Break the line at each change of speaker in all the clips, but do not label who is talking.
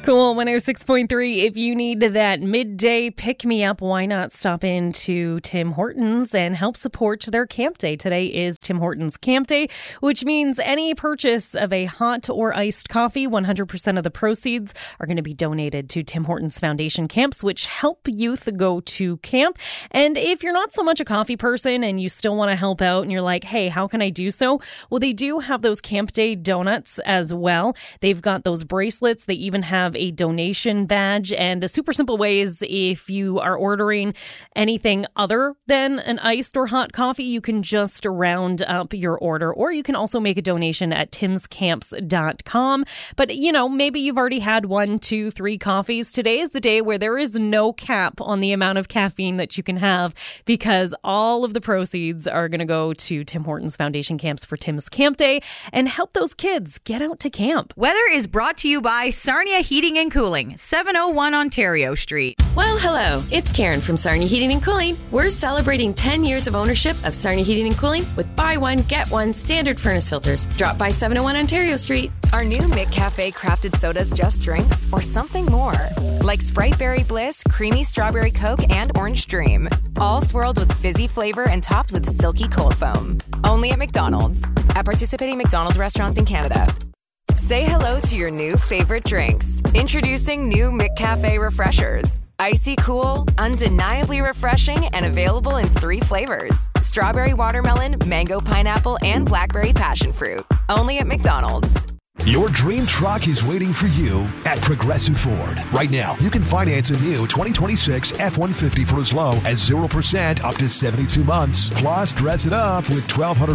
Cool 106.3. If you need that midday pick-me-up, why not stop into Tim Hortons and help support their Camp Day? Today is Tim Hortons Camp Day, which means any purchase of a hot or iced coffee, 100% of the proceeds are going to be donated to Tim Hortons Foundation camps, which help youth go to camp. And if you're not so much a coffee person and you still want to help out and you're like, hey, how can I do so? Well, they do have those Camp Day donuts as well. They've got those bracelets. They even have a donation badge, and a super simple way is if you are ordering anything other than an iced or hot coffee, you can just round up your order, or you can also make a donation at timscamps.com. But maybe you've already had 1, 2, 3 coffees. Today is the day where there is no cap on the amount of caffeine that you can have, because all of the proceeds are going to go to Tim Hortons Foundation camps for Tim's Camp Day and help those kids get out to camp.
Weather is brought to you by Sarnia Heating and Cooling, 701 Ontario Street.
Well, hello. It's Karen from Sarnia Heating and Cooling. We're celebrating 10 years of ownership of Sarnia Heating and Cooling with buy one, get one standard furnace filters. Drop by 701 Ontario Street.
Our new McCafe crafted sodas just drinks or something more? Like Sprite Berry Bliss, Creamy Strawberry Coke, and Orange Dream. All swirled with fizzy flavor and topped with silky cold foam. Only at McDonald's. At participating McDonald's restaurants in Canada. Say hello to your new favorite drinks. Introducing new McCafe Refreshers. Icy cool, undeniably refreshing, and available in 3 flavors. Strawberry watermelon, mango pineapple, and blackberry passion fruit. Only at McDonald's.
Your dream truck is waiting for you at Progressive Ford. Right now, you can finance a new 2026 F-150 for as low as 0% up to 72 months. Plus, dress it up with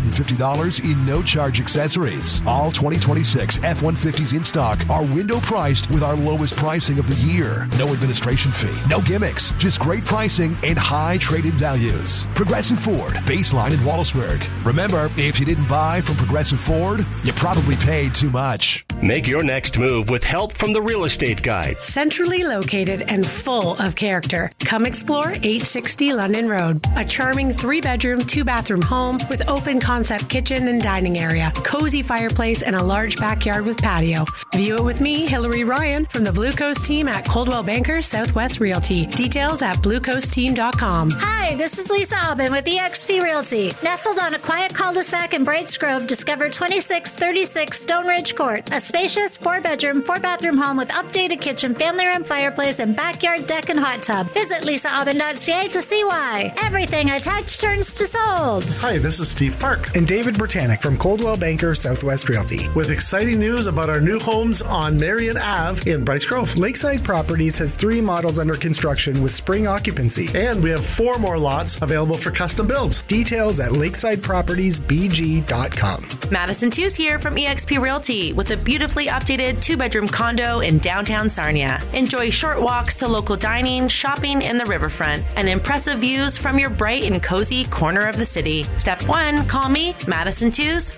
$1,250 in no-charge accessories. All 2026 F-150s in stock are window priced with our lowest pricing of the year. No administration fee, no gimmicks, just great pricing and high trade-in values. Progressive Ford, Baseline in Wallaceburg. Remember, if you didn't buy from Progressive Ford, you probably paid too much.
Make your next move with help from the Real Estate Guide.
Centrally located and full of character. Come explore 860 London Road. A charming 3-bedroom, 2-bathroom home with open concept kitchen and dining area, cozy fireplace, and a large backyard with patio. View it with me, Hillary Ryan, from the Blue Coast team at Coldwell Banker Southwest Realty. Details at bluecoastteam.com.
Hi, this is Lisa Aubin with eXp Realty. Nestled on a quiet cul-de-sac in Brights Grove, discover 2636 Stone Ridge Court. A spacious 4-bedroom, 4-bathroom home with updated kitchen, family room, fireplace, and backyard deck and hot tub. Visit lisaaubin.ca to see why. Everything I touch turns to sold.
Hi, this is Steve Park
and David Britannic from Coldwell Banker Southwest Realty
with exciting news about our new homes on Marion Ave in Brights Grove.
Lakeside Properties has 3 models under construction with spring occupancy.
And we have 4 more lots available for custom builds.
Details at lakesidepropertiesbg.com.
Madison Tews here from eXp Realty with a beautifully updated 2-bedroom condo in downtown Sarnia. Enjoy short walks to local dining, shopping in the riverfront, and impressive views from your bright and cozy corner of the city. Step 1, call me, Madison Tews,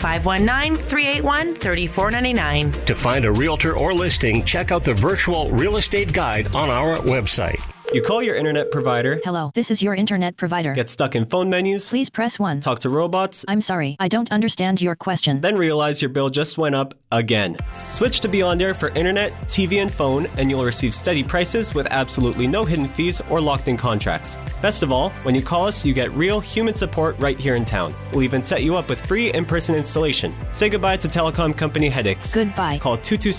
519-381-3499.
To find a realtor or listing, check out the virtual Real Estate Guide on our website.
You call your internet provider.
Hello, this is your internet provider.
Get stuck in phone menus.
Please press 1.
Talk to robots.
I'm sorry, I don't understand your question.
Then realize your bill just went up again. Switch to Beyond Air for internet, TV, and phone, and you'll receive steady prices with absolutely no hidden fees or locked-in contracts. Best of all, when you call us, you get real human support right here in town. We'll even set you up with free in-person installation. Say goodbye to telecom company headaches.
Goodbye.
Call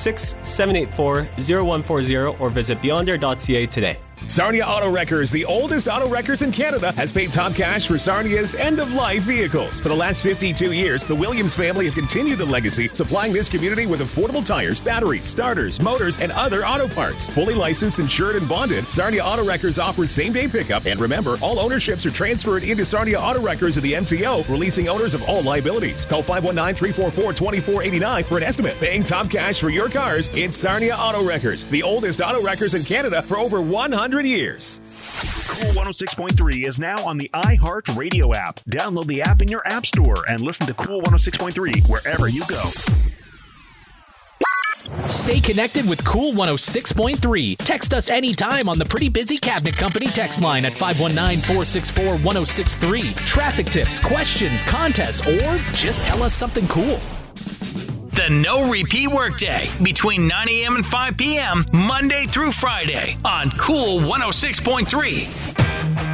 226-784-0140 or visit beyondair.ca today.
Sarnia Auto Wreckers, the oldest auto wreckers in Canada, has paid top cash for Sarnia's end-of-life vehicles. For the last 52 years, the Williams family have continued the legacy, supplying this community with affordable tires, batteries, starters, motors, and other auto parts. Fully licensed, insured, and bonded, Sarnia Auto Wreckers offers same-day pickup. And remember, all ownerships are transferred into Sarnia Auto Wreckers of the MTO, releasing owners of all liabilities. Call 519-344-2489 for an estimate. Paying top cash for your cars, it's Sarnia Auto Wreckers, the oldest auto wreckers in Canada for over 100 years.
Cool 106.3 is now on the iHeart Radio app. Download the app in your app store and listen to Cool 106.3 wherever you go.
Stay connected with Cool 106.3. Text us anytime on the Pretty Busy Cabinet Company text line at 519-464-1063. Traffic tips, questions, contests, or just tell us something cool.
The No Repeat Workday between 9 a.m. and 5 p.m. Monday through Friday on Cool 106.3.